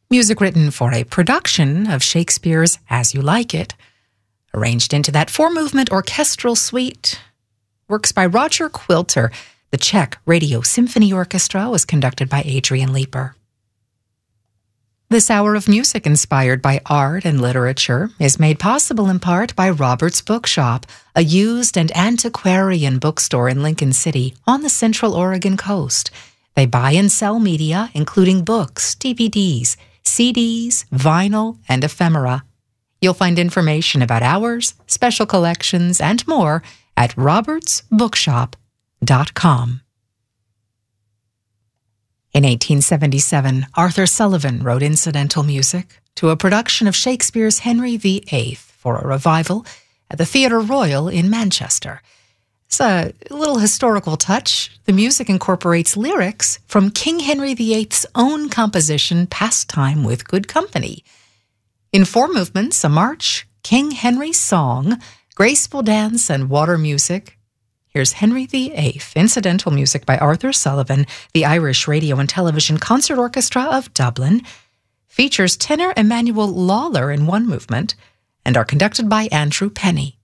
Music written for a production of Shakespeare's As You Like It, arranged into that four-movement orchestral suite. Works by Roger Quilter. The Czech Radio Symphony Orchestra was conducted by Adrian Leeper. This hour of music inspired by art and literature is made possible in part by Robert's Bookshop, a used and antiquarian bookstore in Lincoln City on the Central Oregon coast. They buy and sell media, including books, DVDs, CDs, vinyl, and ephemera. You'll find information about hours, special collections, and more at robertsbookshop.com. In 1877, Arthur Sullivan wrote incidental music to a production of Shakespeare's Henry VIII for a revival at the Theatre Royal in Manchester. It's a little historical touch. The music incorporates lyrics from King Henry VIII's own composition, Pastime with Good Company. In four movements, a march, King Henry's song, graceful dance, and water music. Here's Henry VIII, incidental music by Arthur Sullivan, the Irish Radio and Television Concert Orchestra of Dublin, features tenor Emmanuel Lawler in one movement, and are conducted by Andrew Penny.